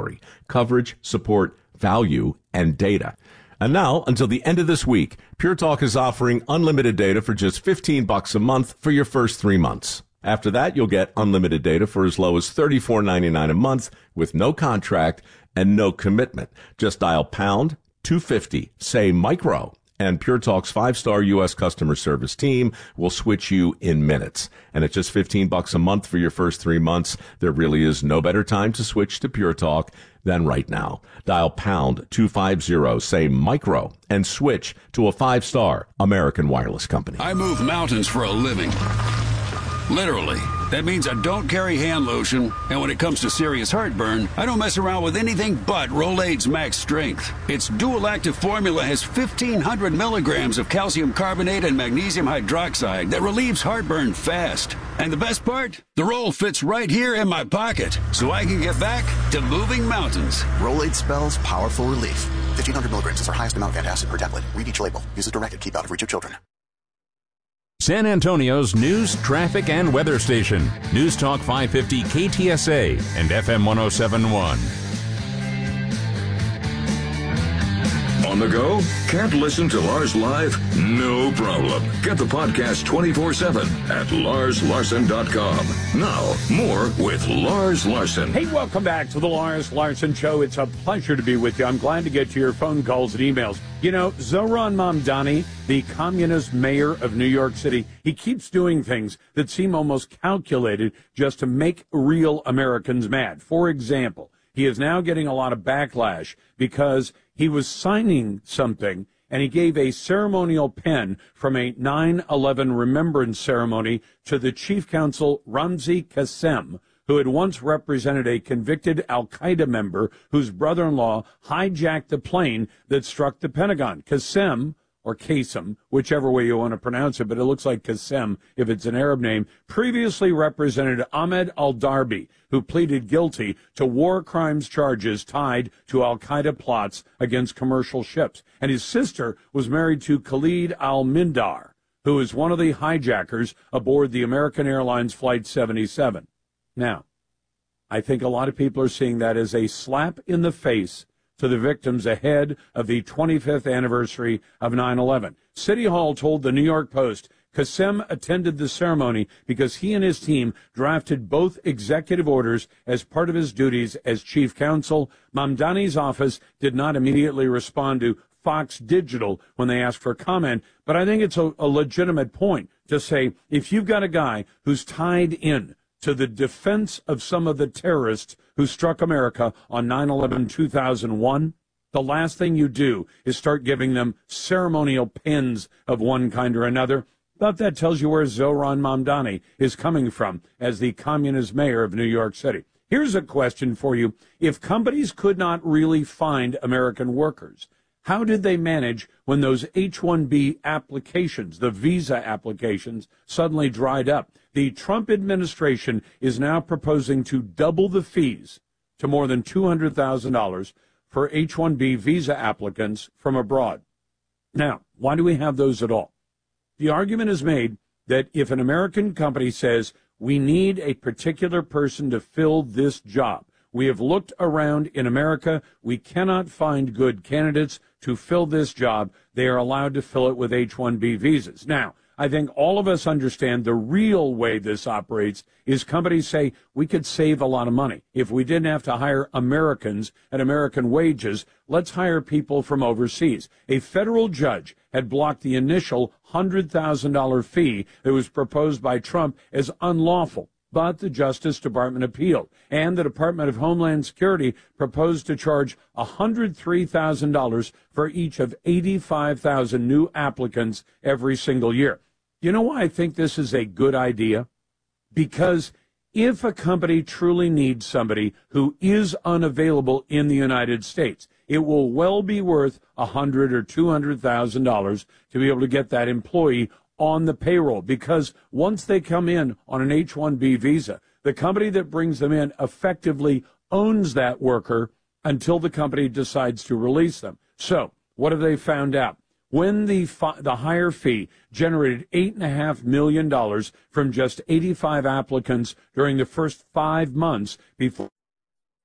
salary, coverage, support, value, and data. And now, until the end of this week, Pure Talk is offering unlimited data for just $15 a month for your first 3 months. After that, you'll get unlimited data for as low as $34.99 a month with no contract and no commitment. Just dial pound 250, say micro, and Pure Talk's 5-star U.S. customer service team will switch you in minutes. And at just $15 a month for your first 3 months, there really is no better time to switch to Pure Talk than right now. Dial pound 250, say micro, and switch to a 5-star American Wireless company. I move mountains for a living. Literally. That means I don't carry hand lotion, and when it comes to serious heartburn, I don't mess around with anything but Rolaids Max Strength. Its dual-active formula has 1,500 milligrams of calcium carbonate and magnesium hydroxide that relieves heartburn fast. And the best part? The roll fits right here in my pocket, so I can get back to moving mountains. Rolaids spells powerful relief. 1,500 milligrams is our highest amount of antacid per tablet. Read each label. Use as directed. Keep out of reach of children. San Antonio's news, traffic, and weather station. News Talk 550 KTSA and FM 1071. On the go? Can't listen to Lars live? No problem. Get the podcast 24/7 at LarsLarson.com. Now, more with Lars Larson. Hey, welcome back to the Lars Larson Show. It's a pleasure to be with you. I'm glad to get to your phone calls and emails. You know, Zohran Mamdani, the communist mayor of New York City, he keeps doing things that seem almost calculated just to make real Americans mad. For example, he is now getting a lot of backlash because he was signing something and he gave a ceremonial pen from a 9/11 remembrance ceremony to the chief counsel Ramzi Qassem, who had once represented a convicted al-Qaeda member whose brother-in-law hijacked the plane that struck the Pentagon. Qassem, or Qassem, whichever way you want to pronounce it, but it looks like Qassem if it's an Arab name, previously represented Ahmed al-Darbi, who pleaded guilty to war crimes charges tied to al-Qaeda plots against commercial ships. And his sister was married to Khalid al-Mindar, who is one of the hijackers aboard the American Airlines Flight 77. Now, I think a lot of people are seeing that as a slap in the face to the victims ahead of the 25th anniversary of 9/11. City Hall told the New York Post Qassem attended the ceremony because he and his team drafted both executive orders as part of his duties as chief counsel. Mamdani's office did not immediately respond to Fox Digital when they asked for comment, but I think it's a legitimate point to say if you've got a guy who's tied in to the defense of some of the terrorists who struck America on 9/11/2001, the last thing you do is start giving them ceremonial pins of one kind or another. But that tells you where Zohran Mamdani is coming from as the communist mayor of New York City. Here's a question for you. If companies could not really find American workers, how did they manage when those H-1B applications, the visa applications, suddenly dried up? The Trump administration is now proposing to double the fees to more than $200,000 for H-1B visa applicants from abroad. Now, why do we have those at all? The argument is made that if an American company says, we need a particular person to fill this job, we have looked around in America, we cannot find good candidates to fill this job, they are allowed to fill it with H-1B visas. Now, I think all of us understand the real way this operates is companies say we could save a lot of money. If we didn't have to hire Americans at American wages, let's hire people from overseas. A federal judge had blocked the initial $100,000 fee that was proposed by Trump as unlawful. But the Justice Department appealed, and the Department of Homeland Security proposed to charge $103,000 for each of 85,000 new applicants every single year. You know why I think this is a good idea? Because if a company truly needs somebody who is unavailable in the United States, it will well be worth $100,000 or $200,000 to be able to get that employee on the payroll, because once they come in on an H-1B visa, the company that brings them in effectively owns that worker until the company decides to release them. So what have they found out? When the higher fee generated $8.5 million from just 85 applicants during the first 5 months before